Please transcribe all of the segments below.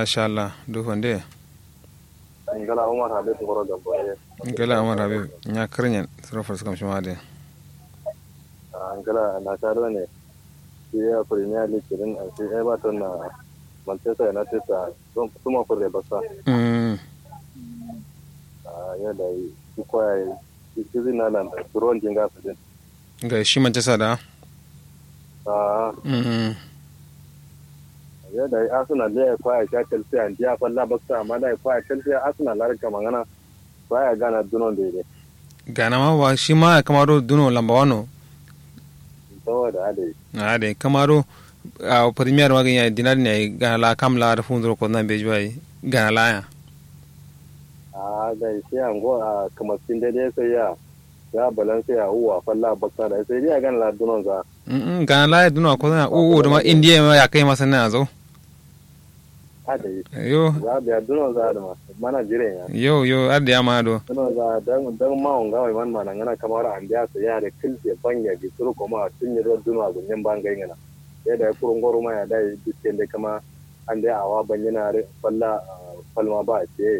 masha Allah do fande ngala umar habe to goro gambo ngala umar habe nya karnyen sura kam shima de ngala na taro ne ya premier league din an sai Everton na Manchester United ta don kuma fure basa ya da ko ai izin na nan turon jinga su din ga shi Manchester da ya da Arsenal ne ko ai ta Chelsea an dia falla basa amma da ko ai Chelsea Arsenal la rika mangana ko ai gana dunon de gana ma wa shi ma kamaro duno lamba wano saboda ade kamaro a premier wa ganya dinar ne gana la kamla da funzo ko nan beji bai gana la ya da sai an go a kamar tin da dai sai ya balance ya uwa falla basa da sai ya gana la dunon za gana la duno ko na da ma india ma ya kai masa na zo yo za biya dunon za da mana jire ya yo ade ya ma do dunon za dan ma on ga wai man mana ngana kamar an dia sai ya da kilse banya bi suru kuma tun yi duno a gunyan bangai ngana ya da kurun goro ma ya da bisken da kama an da awa banyana falla falma ba ce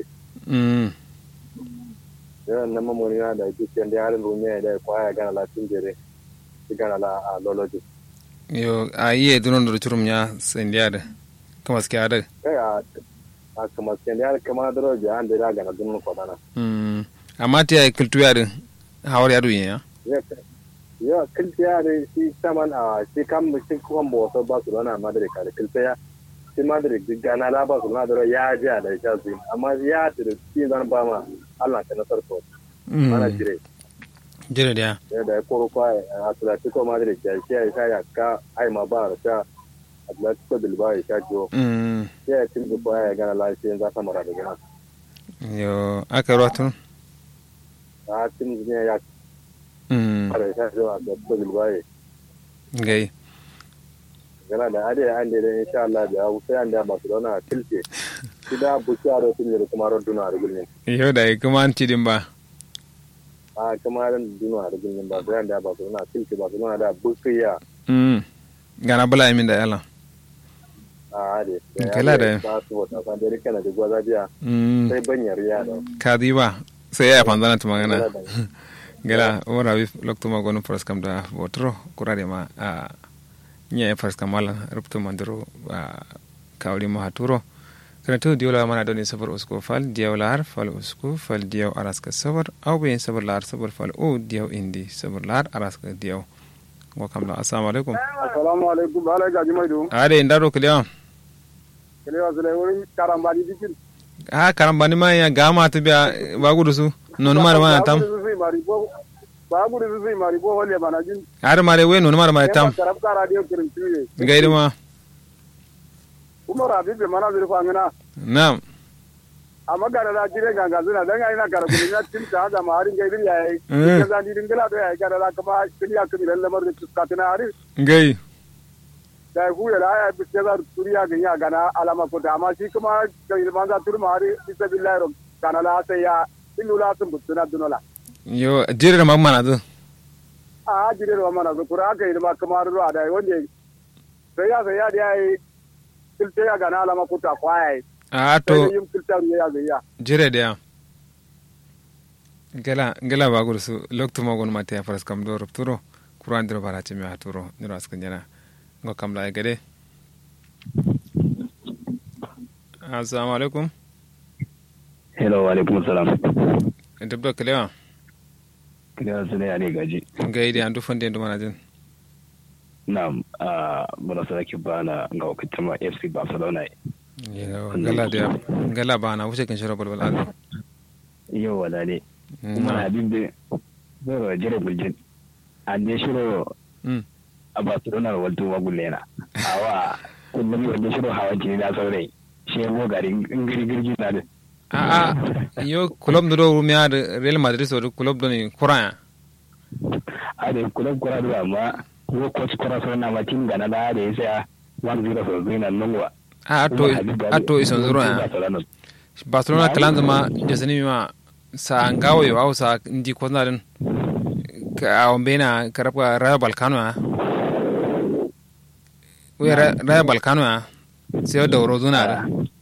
yana nan mamoni na da bisken da yarin rumiya da kwaya gana la tinjere gana la loloji yo a yi dunon da churum ya sendiya da kama suke adar a kama sendiya kama daro ja an da gana dunon kodana amma ta yi kiltu yarin hawar yadu yin ya kiltiya da shi saman a shi kan mutum kuma wasu Barcelona Madrid ka da kiltiya shi Madrid gana la Barcelona da ya ji da ya ji amma ya da shi zan ba ma Allah ta nasar ko ana jire da da ko ko Atletico Madrid ya shi ya ka ai ma ba ta Atletico Bilbao ya jo ya tin ko ya gana la shi za ta mara da gana yo aka rotun a tin ne ya gai gana da ade an da insha Allah da sai an da Barcelona tilce kida buciaro tin ne kuma roduna da gulmin yo da kuma an tidin ba a kuma ran duna da gulmin ba sai an da Barcelona tilce Barcelona da buciya gana bala min da yalla a ade kala da ba su wata kan da kana da gwazabiya sai banyar ya da kadi ba sai ya fanzana ta magana gala wara wi lokto ma gono pras kam da votro kurade ma a nya pras kam mala rupto mandro kawli ma haturo kana to diola mana doni sabar usko fal diolar fal usko fal dio araska sabar aw be sabar lar sabar fal o dio indi sabar lar araska dio wa kam la assalamu alaikum bala gaji mai do ade ndaro kliya zule wori karambani dikin karambani ma ya gama to biya bagudu su non mara ma tam babu da zai mari bo wale bana jin har mare we non mara tam karab ka radio kirin tiye gaida ma kuma rabi be mana zai fa ngana na'am amma gara da jire ganga zuna dan ai na karabu ne tin ta da mari gaidin yayi kan da din gala do yayi gara da kuma kiliya kiliya lamar da tuska tana ari gai da ku ya ya bi da turiya ga ya gana alama ko da amma shi kuma ga ilman za tur mari bisabillahi kana la sai ya illula sun butuna dunola yo jire da mamma na zo a jire da mamma na zo kura aka yi ma kamar ruwa da wanda sai ya da yayi kilte ya gana alama kuta kwaya a to yin kilta ya ga ya jire da gala ba gursu lokto magon mate faras kam do rupturo kuran dro barati mi haturo niro askan jana ngo kam la gade assalamu alaikum hello wa alaikum salam debdo klewa kira su ne a ne gaji gaidi an dufan da mana jin na'am muna sarki bana ga wakilin ma FC Barcelona gala bana wuce kan shirar balbal Allah yau wala ne kuma abin da zai jira guljin an ne shiro a Barcelona walto magullena awa kullum wanda shiro hawan jini na saurai shi ya mo garin girgirgi na da yo club do rumia de Real Madrid so club do ni Quran ade club Quran do amma wo coach Quran so na matin gana da yasa 1-0 so zina nungwa ato ison zuro Barcelona kalanza ma jasani ma sa ngawo yo au sa ndi ko na den ka ombena karapka Rayo Balkano we Rayo Balkano sai da rozuna da